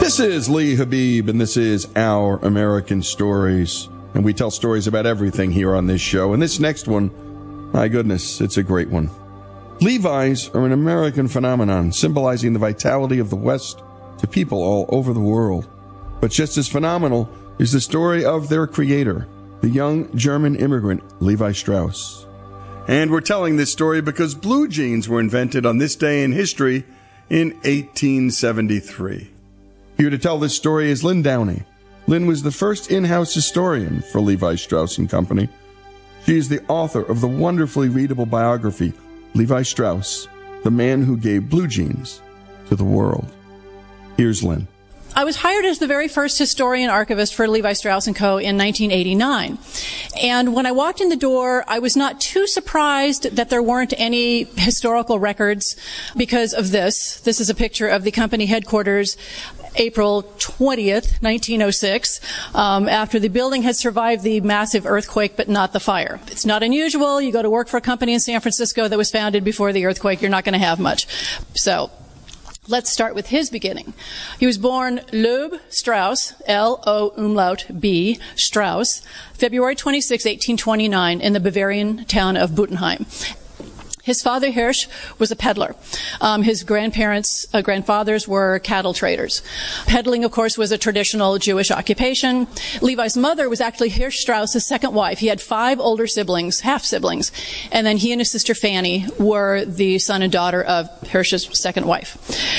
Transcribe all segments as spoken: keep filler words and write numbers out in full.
This is Lee Habib, and this is Our American Stories. And we tell stories about everything here on this show. And this next one, my goodness, it's a great one. Levi's are an American phenomenon, symbolizing the vitality of the West to people all over the world. But just as phenomenal is the story of their creator, the young German immigrant Levi Strauss. And we're telling this story because blue jeans were invented on this day in history in eighteen seventy-three. Here to tell this story is Lynn Downey. Lynn was the first in-house historian for Levi Strauss and Company. She is the author of the wonderfully readable biography, Levi Strauss, the man who gave blue jeans to the world. Here's Lynn. I was hired as the very first historian archivist for Levi Strauss and Co. in nineteen eighty-nine. And when I walked in the door, I was not too surprised that there weren't any historical records because of this. This is a picture of the company headquarters, April twentieth, nineteen oh six, um, after the building had survived the massive earthquake, but not the fire. It's not unusual. You go to work for a company in San Francisco that was founded before the earthquake, you're not going to have much. So let's start with his beginning. He was born Loeb Strauss, L O umlaut B, Strauss, February twenty-sixth, eighteen twenty-nine, in the Bavarian town of Butenheim. His father, Hirsch, was a peddler. Um, his grandparents, uh, grandfathers were cattle traders. Peddling, of course, was a traditional Jewish occupation. Levi's mother was actually Hirsch Strauss's second wife. He had five older siblings, half-siblings, and then he and his sister Fanny were the son and daughter of Hirsch's second wife.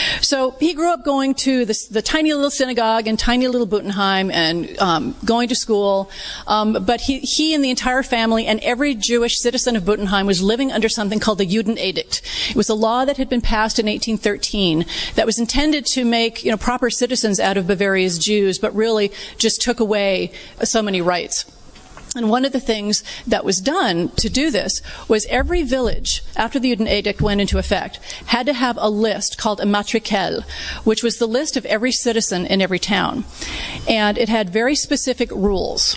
So he grew up going to the, the tiny little synagogue in tiny little Butenheim and um, going to school, um, but he, he and the entire family and every Jewish citizen of Butenheim was living under something called the Judenedikt. It was a law that had been passed in eighteen thirteen that was intended to make, you know, proper citizens out of Bavaria's Jews, but really just took away so many rights. And one of the things that was done to do this was every village, after the Judenedikt went into effect, had to have a list called a matrikel, which was the list of every citizen in every town. And it had very specific rules.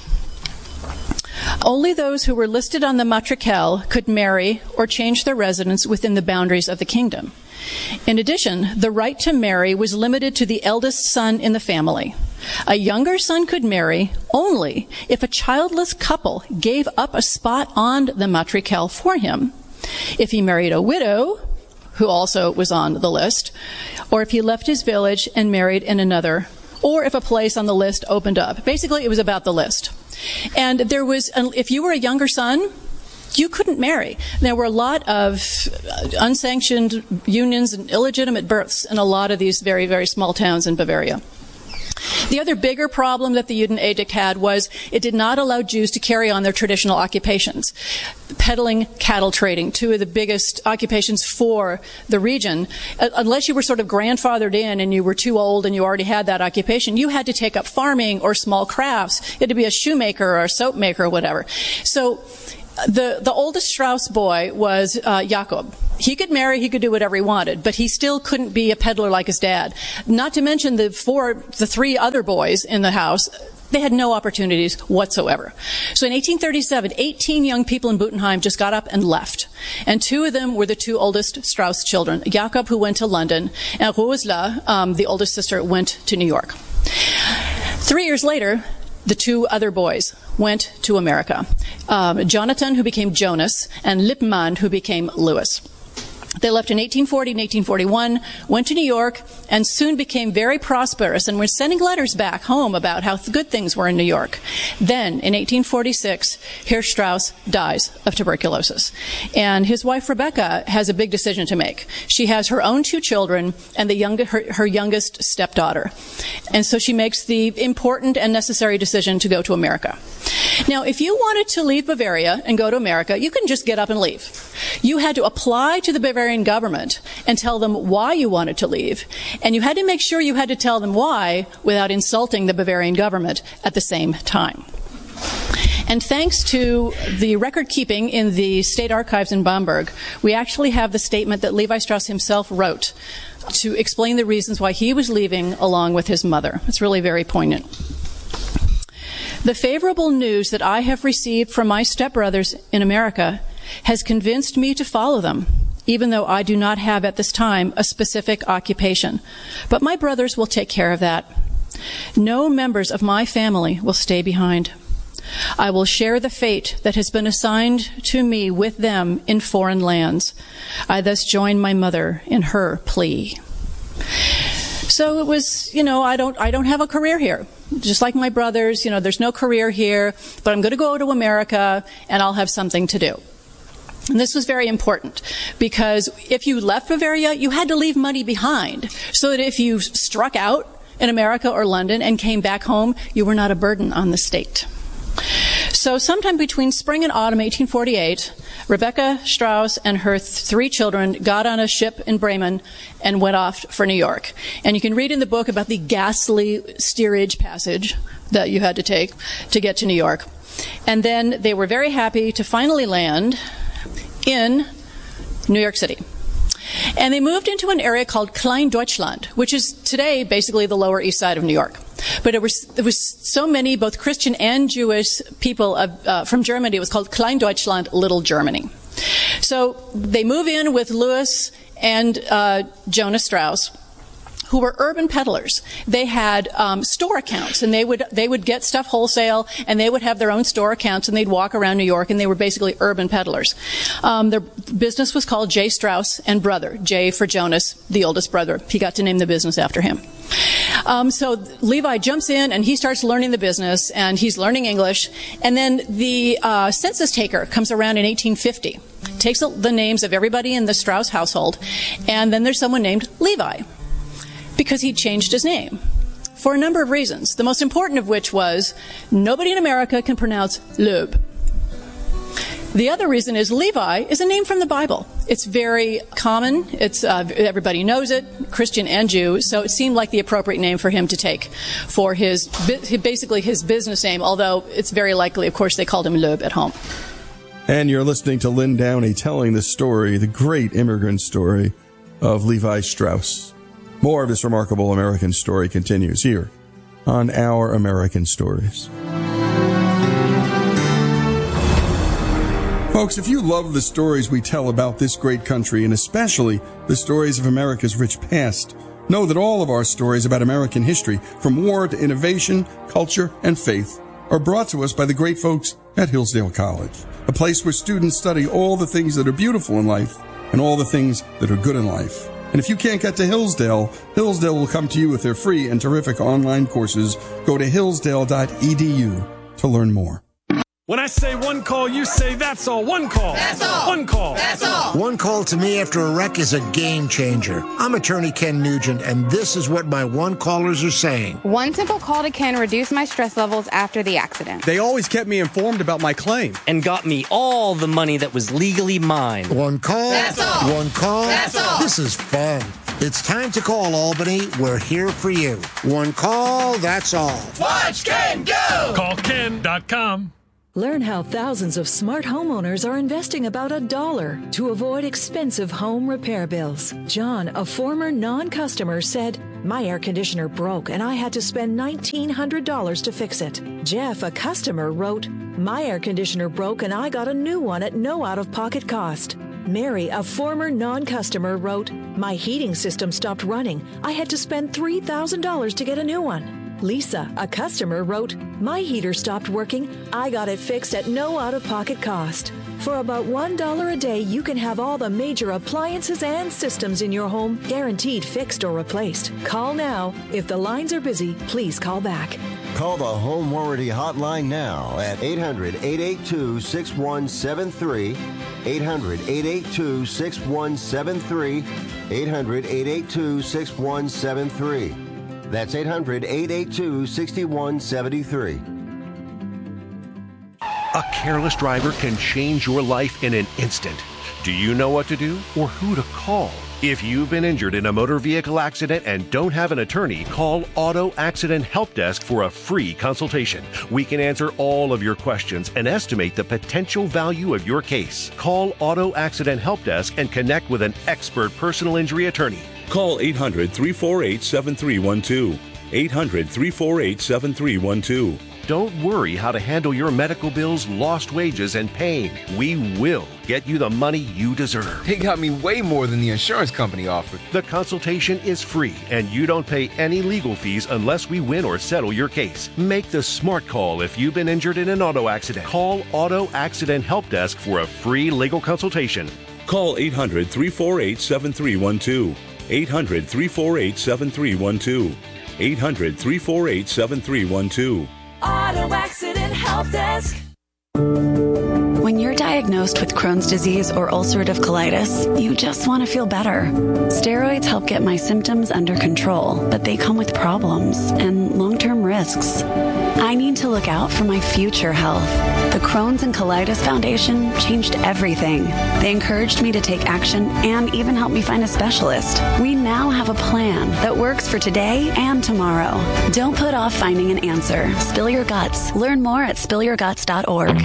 Only those who were listed on the matrikel could marry or change their residence within the boundaries of the kingdom. In addition, the right to marry was limited to the eldest son in the family. A younger son could marry only if a childless couple gave up a spot on the matrikel for him. If he married a widow, who also was on the list, or if he left his village and married in another, or if a place on the list opened up. Basically, it was about the list. And there was, if you were a younger son, you couldn't marry. There were a lot of unsanctioned unions and illegitimate births in a lot of these very, very small towns in Bavaria. The other bigger problem that the Judenedikt had was it did not allow Jews to carry on their traditional occupations. Peddling, cattle trading, two of the biggest occupations for the region. Uh, unless you were sort of grandfathered in and you were too old and you already had that occupation, you had to take up farming or small crafts. You had to be a shoemaker or a soap maker or whatever. So The the oldest Strauss boy was uh, Jakob. He could marry, he could do whatever he wanted, but he still couldn't be a peddler like his dad. Not to mention the four, the three other boys in the house. They had no opportunities whatsoever. So in eighteen thirty-seven, eighteen young people in Butenheim just got up and left. And two of them were the two oldest Strauss children. Jakob, who went to London, and Rosla, um, the oldest sister, went to New York. Three years later, the two other boys went to America. Um, Jonathan, who became Jonas, and Lippmann, who became Louis. They left in eighteen forty and eighteen forty-one, went to New York, and soon became very prosperous and were sending letters back home about how good things were in New York. Then, in eighteen forty-six, Hirsch Strauss dies of tuberculosis. And his wife, Rebecca, has a big decision to make. She has her own two children and the young, her, her youngest stepdaughter. And so she makes the important and necessary decision to go to America. Now, if you wanted to leave Bavaria and go to America, you couldn't just get up and leave. You had to apply to the Bavarian government and tell them why you wanted to leave. And you had to make sure you had to tell them why without insulting the Bavarian government at the same time. And thanks to the record keeping in the state archives in Bamberg, we actually have the statement that Levi Strauss himself wrote to explain the reasons why he was leaving along with his mother. It's really very poignant. The favorable news that I have received from my stepbrothers in America has convinced me to follow them, even though I do not have at this time a specific occupation. But my brothers will take care of that. No members of my family will stay behind. I will share the fate that has been assigned to me with them in foreign lands. I thus join my mother in her plea. So it was, you know, I don't, I don't have a career here. Just like my brothers, you know, there's no career here, but I'm going to go to America and I'll have something to do. And this was very important because if you left Bavaria, you had to leave money behind so that if you struck out in America or London and came back home, you were not a burden on the state. So sometime between spring and autumn eighteen forty-eight, Rebecca Strauss and her th- three children got on a ship in Bremen and went off for New York. And you can read in the book about the ghastly steerage passage that you had to take to get to New York. And then they were very happy to finally land in New York City. And they moved into an area called Klein Deutschland, which is today basically the Lower East Side of New York. But there was, there was so many, both Christian and Jewish people of, uh, from Germany. It was called Klein Deutschland, Little Germany. So they move in with Louis and uh, Jonas Strauss, who were urban peddlers. They had um, store accounts, and they would they would get stuff wholesale, and they would have their own store accounts, and they'd walk around New York, and they were basically urban peddlers. Um, their business was called J. Strauss and Brother. J for Jonas, the oldest brother. He got to name the business after him. Um, so Levi jumps in, and he starts learning the business, and he's learning English. And then the uh, census taker comes around in eighteen fifty, takes the names of everybody in the Strauss household, and then there's someone named Levi, because he changed his name for a number of reasons, the most important of which was nobody in America can pronounce Loeb. The other reason is Levi is a name from the Bible. It's very common. It's uh, everybody knows it, Christian and Jew, so it seemed like the appropriate name for him to take for his basically his business name, although it's very likely, of course, they called him Loeb at home. And you're listening to Lynn Downey telling the story, the great immigrant story of Levi Strauss. More of this remarkable American story continues here on Our American Stories. Folks, if you love the stories we tell about this great country, and especially the stories of America's rich past, know that all of our stories about American history, from war to innovation, culture, and faith, are brought to us by the great folks at Hillsdale College, a place where students study all the things that are beautiful in life and all the things that are good in life. And if you can't get to Hillsdale, Hillsdale will come to you with their free and terrific online courses. Go to hillsdale dot e d u to learn more. When I say one call, you say that's all. One call. That's all. One call. That's all. One call to me after a wreck is a game changer. I'm attorney Ken Nugent, and this is what my one callers are saying. One simple call to Ken reduced my stress levels after the accident. They always kept me informed about my claim. And got me all the money that was legally mine. One call. That's all. One call. That's all. This is fun. It's time to call Albany. We're here for you. One call, that's all. Watch Ken go! Call ken dot com. Learn how thousands of smart homeowners are investing about a dollar to avoid expensive home repair bills. John, a former non-customer, said, "My air conditioner broke and I had to spend nineteen hundred dollars to fix it." Jeff, a customer, wrote, "My air conditioner broke and I got a new one at no out-of-pocket cost." Mary, a former non-customer, wrote, "My heating system stopped running. I had to spend three thousand dollars to get a new one." Lisa, a customer, wrote, "My heater stopped working. I got it fixed at no out-of-pocket cost." For about one dollar a day, you can have all the major appliances and systems in your home guaranteed fixed or replaced. Call now. If the lines are busy, please call back. Call the Home Warranty Hotline now at eight hundred, eight eight two, six one seven three, eight hundred, eight eight two, six one seven three, eight hundred, eight eight two, six one seven three. That's eight hundred, eight eight two, six one seven three. A careless driver can change your life in an instant. Do you know what to do or who to call? If you've been injured in a motor vehicle accident and don't have an attorney, call Auto Accident Help Desk for a free consultation. We can answer all of your questions and estimate the potential value of your case. Call Auto Accident Help Desk and connect with an expert personal injury attorney. Call eight hundred, three four eight, seven three one two. eight hundred, three four eight, seven three one two. Don't worry how to handle your medical bills, lost wages, and pain. We will get you the money you deserve. They got me way more than the insurance company offered. The consultation is free, and you don't pay any legal fees unless we win or settle your case. Make the smart call if you've been injured in an auto accident. Call Auto Accident Help Desk for a free legal consultation. Call eight hundred, three four eight, seven three one two. eight hundred, three four eight, seven three one two. eight hundred, three four eight, seven three one two. Auto Accident Help Desk. When you're diagnosed with Crohn's disease or ulcerative colitis, you just want to feel better. Steroids help get my symptoms under control, but they come with problems and long-term risks. I need to look out for my future health. The Crohn's and Colitis Foundation changed everything. They encouraged me to take action and even helped me find a specialist. We now have a plan that works for today and tomorrow. Don't put off finding an answer. Spill your guts. Learn more at spill your guts dot org.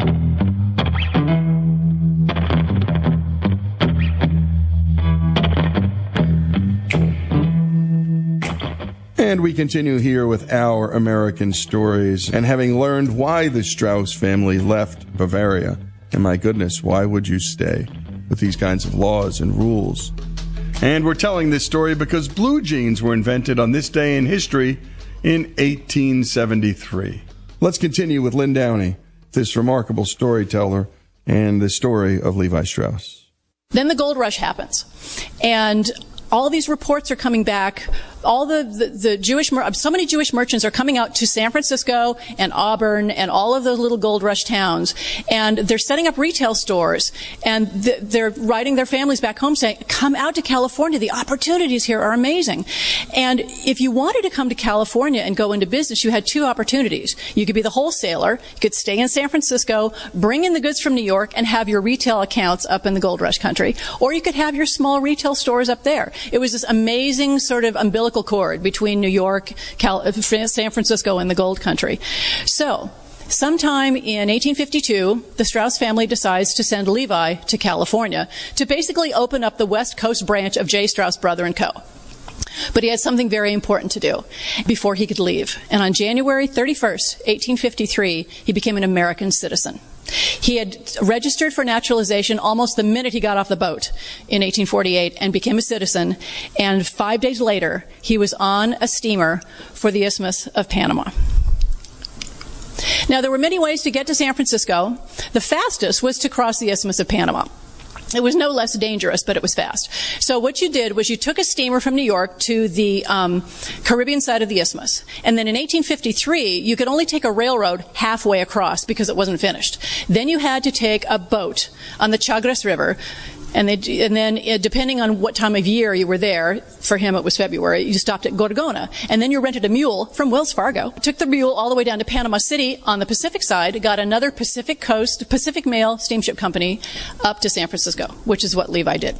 And we continue here with Our American Stories, and having learned why the Strauss family left Bavaria, and my goodness, why would you stay with these kinds of laws and rules? And we're telling this story because blue jeans were invented on this day in history in eighteen seventy-three. Let's continue with Lynn Downey, this remarkable storyteller, and the story of Levi Strauss. Then the gold rush happens, and all these reports are coming back. All the, the, the Jewish, so many Jewish merchants are coming out to San Francisco and Auburn and all of those little gold rush towns. And they're setting up retail stores. And th- they're writing their families back home saying, come out to California. The opportunities here are amazing. And if you wanted to come to California and go into business, you had two opportunities. You could be the wholesaler. You could stay in San Francisco, bring in the goods from New York, and have your retail accounts up in the gold rush country. Or you could have your small retail stores up there. It was this amazing sort of umbilical cord between New York, Cal- San Francisco, and the gold country. So, sometime in eighteen fifty-two, the Strauss family decides to send Levi to California to basically open up the West Coast branch of J. Strauss Brother and Co. But he had something very important to do before he could leave. And on January thirty-first, eighteen fifty-three, he became an American citizen. He had registered for naturalization almost the minute he got off the boat in eighteen forty-eight and became a citizen. And five days later, he was on a steamer for the Isthmus of Panama. Now, there were many ways to get to San Francisco. The fastest was to cross the Isthmus of Panama. It was no less dangerous, but it was fast. So what you did was you took a steamer from New York to the um, Caribbean side of the Isthmus. And then in eighteen fifty-three, you could only take a railroad halfway across because it wasn't finished. Then you had to take a boat on the Chagres River. And, they, and then, uh, depending on what time of year you were there, for him it was February, you stopped at Gorgona. And then you rented a mule from Wells Fargo, took the mule all the way down to Panama City on the Pacific side, got another Pacific Coast, Pacific Mail steamship company up to San Francisco, which is what Levi did.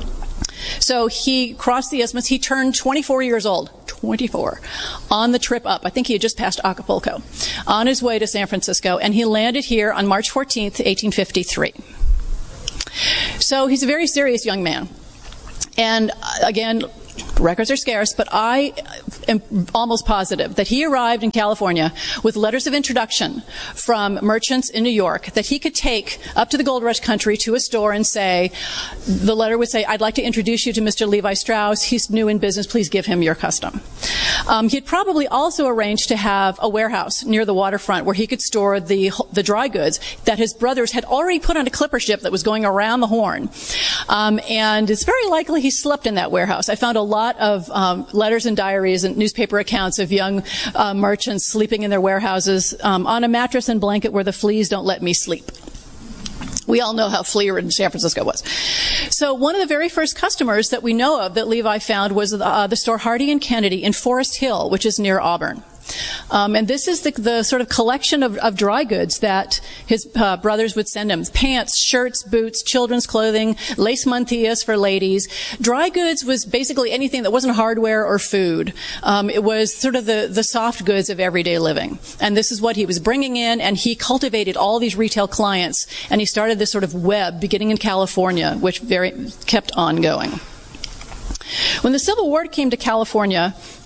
So he crossed the Isthmus. He turned twenty-four years old, twenty-four, on the trip up. I think he had just passed Acapulco, on his way to San Francisco, and he landed here on March fourteenth, eighteen fifty-three. So he's a very serious young man. And again, records are scarce, but I am almost positive that he arrived in California with letters of introduction from merchants in New York that he could take up to the Gold Rush country to a store and say, the letter would say, I'd like to introduce you to Mister Levi Strauss. He's new in business. Please give him your custom. Um, he'd probably also arranged to have a warehouse near the waterfront where he could store the the dry goods that his brothers had already put on a clipper ship that was going around the Horn. Um, and it's very likely he slept in that warehouse. I found a lot of um, letters and diaries and newspaper accounts of young uh, merchants sleeping in their warehouses um, on a mattress and blanket where the fleas don't let me sleep. We all know how flea-ridden San Francisco was. So one of the very first customers that we know of that Levi found was uh, the store Hardy and Kennedy in Forest Hill, which is near Auburn. Um, and this is the, the sort of collection of, of dry goods that his uh, brothers would send him. Pants, shirts, boots, children's clothing, lace mantillas for ladies. Dry goods was basically anything that wasn't hardware or food. Um, it was sort of the, the soft goods of everyday living. And this is what he was bringing in, and he cultivated all these retail clients, and he started this sort of web beginning in California, which very kept on going. When the Civil War came to California,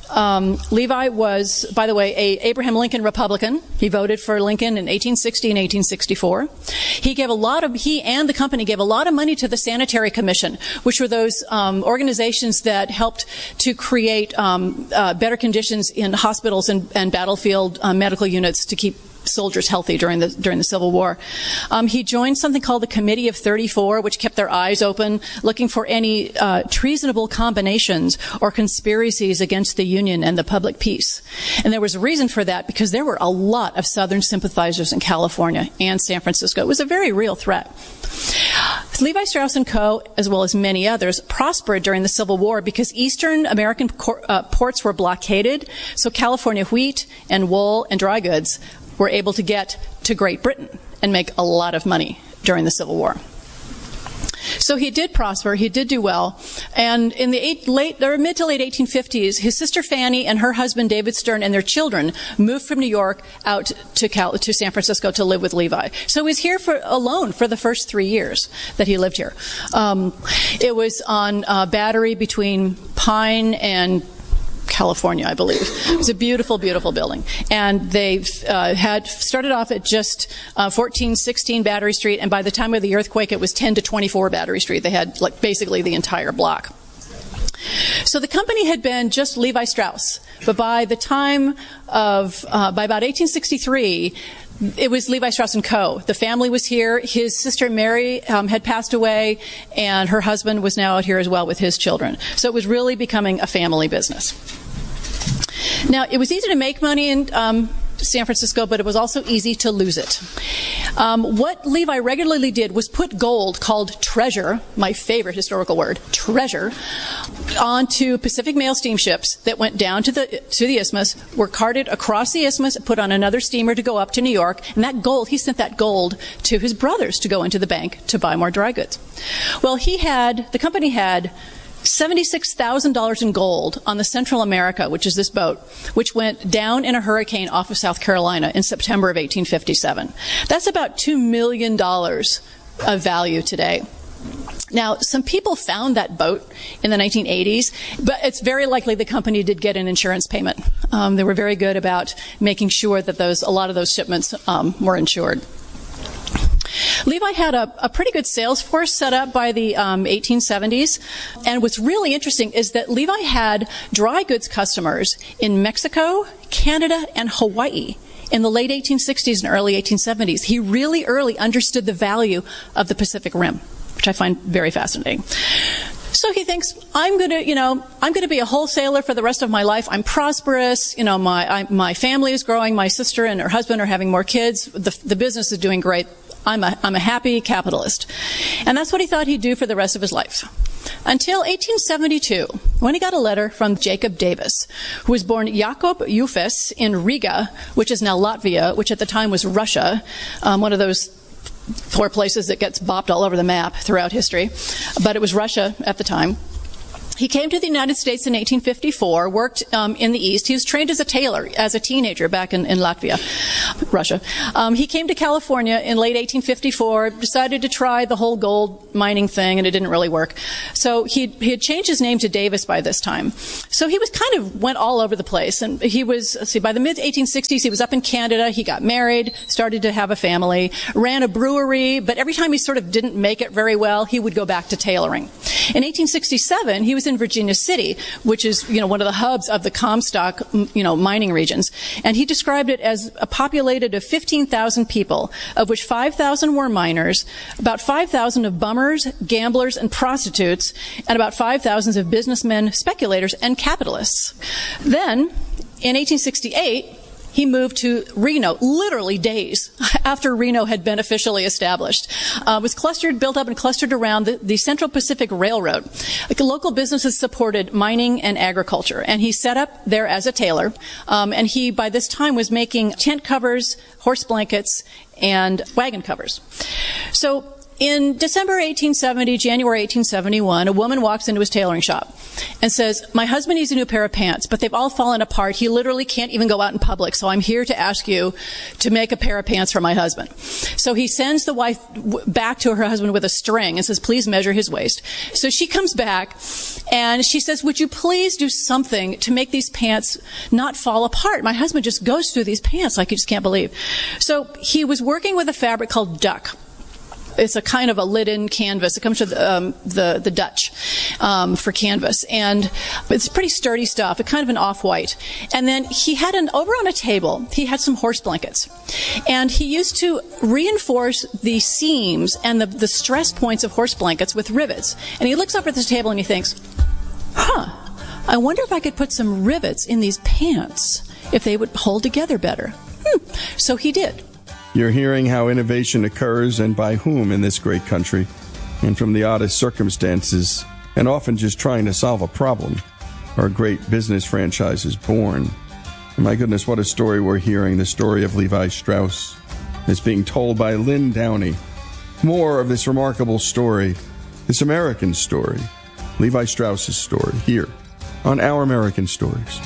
Um, Levi was, by the way, a Abraham Lincoln Republican. He voted for Lincoln in eighteen sixty and eighteen sixty-four. He gave a lot of, he and the company gave a lot of money to the Sanitary Commission, which were those um, organizations that helped to create um, uh, better conditions in hospitals and, and battlefield uh, medical units to keep soldiers healthy during the during the Civil War. Um, he joined something called the Committee of thirty-four, which kept their eyes open, looking for any uh, treasonable combinations or conspiracies against the Union and the public peace. And there was a reason for that, because there were a lot of Southern sympathizers in California and San Francisco. It was a very real threat. Levi Strauss and Co., as well as many others, prospered during the Civil War because Eastern American cor- uh, ports were blockaded, so California wheat and wool and dry goods were able to get to Great Britain and make a lot of money during the Civil War. So he did prosper, he did do well, and in the eight, late, or mid to late eighteen fifties, his sister Fanny and her husband David Stern and their children moved from New York out to Cal, to San Francisco to live with Levi. So he was here for alone for the first three years that he lived here. Um, it was on uh, Battery between Pine and California, I believe. It was a beautiful, beautiful building. And they uh, had started off at just uh, fourteen sixteen Battery Street, and by the time of the earthquake, it was ten to twenty-four Battery Street. They had like basically the entire block. So the company had been just Levi Strauss, but by the time of, uh, by about eighteen sixty-three, it was Levi Strauss and Co. The family was here. His sister Mary um, had passed away, and her husband was now out here as well with his children. So it was really becoming a family business. Now, it was easy to make money in um, San Francisco, but it was also easy to lose it. Um, what Levi regularly did was put gold, called treasure, my favorite historical word, treasure, onto Pacific Mail steamships that went down to the to the isthmus, were carted across the isthmus, put on another steamer to go up to New York, and that gold, he sent that gold to his brothers to go into the bank to buy more dry goods. Well, he had, the company had seventy-six thousand dollars in gold on the Central America, which is this boat, which went down in a hurricane off of South Carolina in September of eighteen fifty-seven. That's about two million dollars of value today. Now, some people found that boat in the nineteen eighties, but it's very likely the company did get an insurance payment. Um, they were very good about making sure that those a lot of those shipments um, were insured. Levi had a, a pretty good sales force set up by the um, eighteen seventies. And what's really interesting is that Levi had dry goods customers in Mexico, Canada, and Hawaii in the late eighteen sixties and early eighteen seventies. He really early understood the value of the Pacific Rim, which I find very fascinating. So he thinks, I'm going to, you know, I'm going to be a wholesaler for the rest of my life. I'm prosperous. You know, my I, my family is growing. My sister and her husband are having more kids. The, the business is doing great. I'm a, I'm a happy capitalist. And that's what he thought he'd do for the rest of his life. Until eighteen seventy-two, when he got a letter from Jacob Davis, who was born Jakob Jufes in Riga, which is now Latvia, which at the time was Russia, um, one of those four places that gets bopped all over the map throughout history. But it was Russia at the time. He came to the United States in eighteen fifty-four, worked um, in the East. He was trained as a tailor as a teenager back in, in Latvia, Russia. Um, he came to California in late eighteen fifty-four, decided to try the whole gold mining thing, and it didn't really work. So he he had changed his name to Davis by this time. So he was kind of went all over the place. And he was, let's see, by the mid eighteen sixties, he was up in Canada. He got married, started to have a family, ran a brewery, but every time he sort of didn't make it very well, he would go back to tailoring. In eighteen sixty-seven, he was in Virginia City, which is, you know, one of the hubs of the Comstock, you know, mining regions. And he described it as a populated of fifteen thousand people, of which five thousand were miners, about five thousand of bummers, gamblers, and prostitutes, and about five thousand of businessmen, speculators, and capitalists. Then, in eighteen sixty-eight, he moved to Reno, literally days after Reno had been officially established. Uh, it was clustered, built up and clustered around the, the Central Pacific Railroad. Like, local businesses supported mining and agriculture, and he set up there as a tailor. Um, and he, by this time, was making tent covers, horse blankets, and wagon covers. So in December eighteen seventy, January eighteen seventy-one, a woman walks into his tailoring shop and says, my husband needs a new pair of pants, but they've all fallen apart. He literally can't even go out in public, so I'm here to ask you to make a pair of pants for my husband. So he sends the wife back to her husband with a string and says, please measure his waist. So she comes back and she says, would you please do something to make these pants not fall apart? My husband just goes through these pants like he just can't believe. So he was working with a fabric called duck. It's a kind of a linen canvas. It comes to the, um, the, the Dutch um, for canvas. And it's pretty sturdy stuff. It's kind of an off-white. And then he had an, over on a table, he had some horse blankets. And he used to reinforce the seams and the, the stress points of horse blankets with rivets. And he looks up at this table and he thinks, huh, I wonder if I could put some rivets in these pants, if they would hold together better. Hmm. So he did. You're hearing how innovation occurs and by whom in this great country, and from the oddest circumstances, and often just trying to solve a problem, are great business franchises born. And my goodness, what a story we're hearing, the story of Levi Strauss. It's being told by Lynn Downey. More of this remarkable story, this American story, Levi Strauss's story, here on Our American Stories.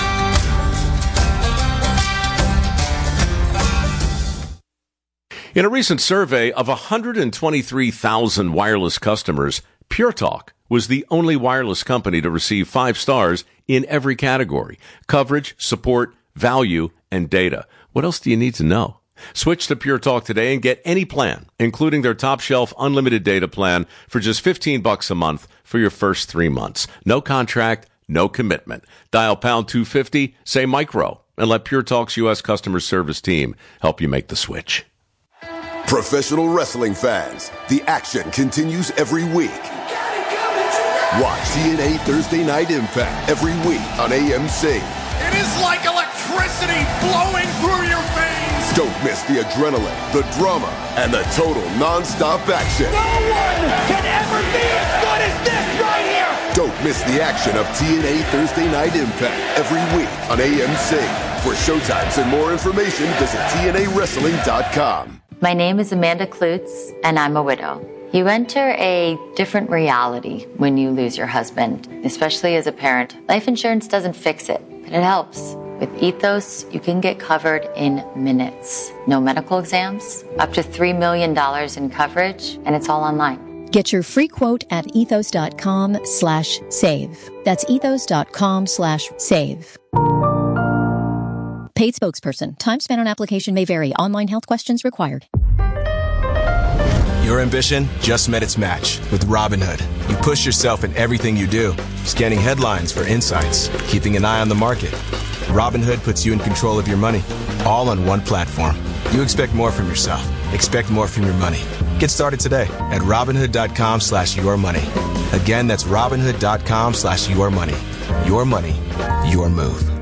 In a recent survey of one hundred twenty-three thousand wireless customers, Pure Talk was the only wireless company to receive five stars in every category: coverage, support, value, and data. What else do you need to know? Switch to Pure Talk today and get any plan, including their top shelf unlimited data plan, for just fifteen bucks a month for your first three months. No contract, no commitment. Dial pound two fifty, say micro, and let Pure Talk's U S customer service team help you make the switch. Professional wrestling fans, the action continues every week. Watch T N A Thursday Night Impact every week on A M C. It is like electricity flowing through your veins. Don't miss the adrenaline, the drama, and the total non-stop action. No one can ever be as good as this right here. Don't miss the action of T N A Thursday Night Impact every week on A M C. For showtimes and more information, visit T N A wrestling dot com. My name is Amanda Klutz, and I'm a widow. You enter a different reality when you lose your husband, especially as a parent. Life insurance doesn't fix it, but it helps. With Ethos, you can get covered in minutes. No medical exams, up to three million dollars in coverage, and it's all online. Get your free quote at ethos.com slash save. That's ethos.com slash save. Paid spokesperson. Time spent on application may vary. Online health questions required. Your ambition just met its match with Robinhood. You push yourself in everything you do, scanning headlines for insights, keeping an eye on the market. Robinhood puts you in control of your money, all on one platform. You expect more from yourself. Expect more from your money. Get started today at Robinhood.com slash your money. Again, that's Robinhood.com slash your money. Your money, your move.